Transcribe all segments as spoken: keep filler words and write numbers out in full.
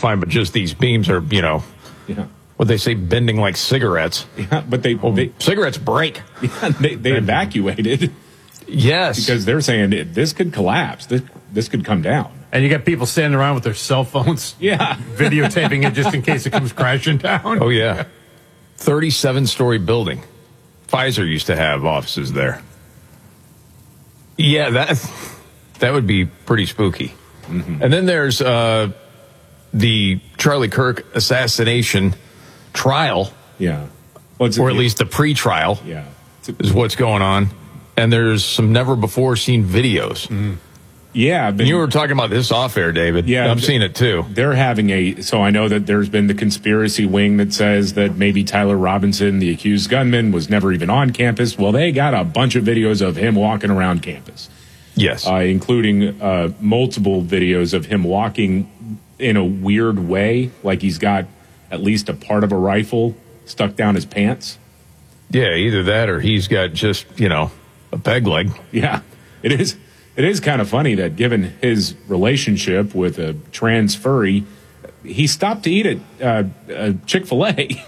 fine, but just these beams are, you know, yeah. what they say, bending like cigarettes. Yeah, but they, well, they cigarettes break. Yeah, they, they evacuated. Yes. Because they're saying this could collapse. This, this could come down. And you got people standing around with their cell phones. Yeah. Videotaping it just in case it comes crashing down. Oh, yeah. thirty-seven story building. Pfizer used to have offices there. Yeah, that, that would be pretty spooky. Mm-hmm. And then there's uh, the Charlie Kirk assassination trial. Yeah. Well, or at least the pre-trial. Yeah. Is what's going on. And there's some never-before-seen videos. Mm. Yeah. And you were talking about this off-air, David. Yeah. I've seen it, too. They're having a... So I know that there's been the conspiracy wing that says that maybe Tyler Robinson, the accused gunman, was never even on campus. Well, they got a bunch of videos of him walking around campus. Yes. Uh, including uh, multiple videos of him walking in a weird way, like he's got at least a part of a rifle stuck down his pants. Yeah, either that or he's got just, you know, a peg leg. Yeah, it is. It is kind of funny that given his relationship with a trans furry, he stopped to eat at uh, uh, Chick-fil-A.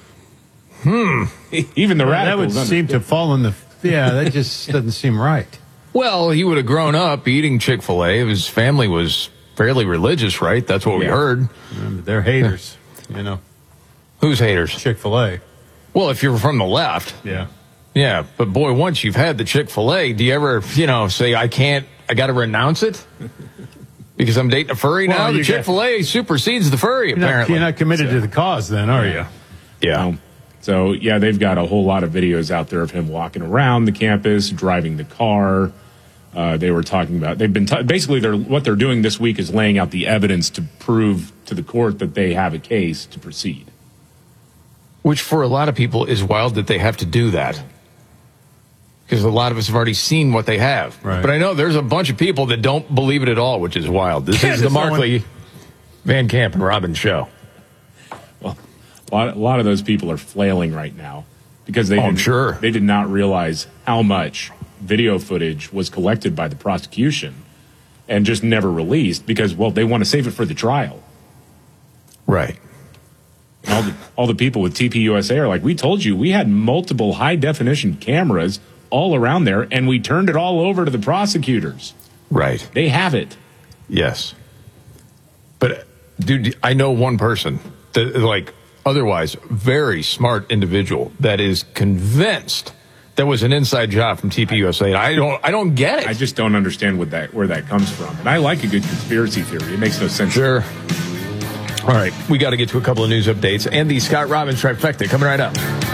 Hmm. Even the well, radicals. That would seem to fall in the... Yeah, that just doesn't seem right. Well, he would have grown up eating Chick-fil-A. His family was fairly religious, right? That's what yeah. we heard. Yeah, they're haters, you know. Who's haters? Chick-fil-A. Well, if you're from the left. Yeah. Yeah, but boy, once you've had the Chick-fil-A, do you ever, you know, say, I can't, I got to renounce it? Because I'm dating a furry well, now? The Chick-fil-A got, supersedes the furry, you're apparently. Not, you're not committed so, to the cause then, are yeah. you? Yeah. Um, so, yeah, they've got a whole lot of videos out there of him walking around the campus, driving the car. Uh, they were talking about, they've been, t- basically, they're, what they're doing this week is laying out the evidence to prove to the court that they have a case to proceed. Which, for a lot of people, is wild that they have to do that. Because a lot of us have already seen what they have. Right. But I know there's a bunch of people that don't believe it at all, which is wild. This is the Markley, Van Camp, and Robbins show. Well, a lot, a lot of those people are flailing right now because they, oh, did, sure. they did not realize how much video footage was collected by the prosecution and just never released because, well, they want to save it for the trial. Right. And all the, all the people with T P U S A are like, we told you we had multiple high-definition cameras all around there, and we turned it all over to the prosecutors. Right. They have it. Yes. But, dude, I know one person that, like, otherwise very smart individual that is convinced that was an inside job from T P U S A. I don't I don't get it. I just don't understand what that where that comes from. And I like a good conspiracy theory. It makes no sense. Sure. All right. We got to get to a couple of news updates and the Scott Robbins trifecta coming right up.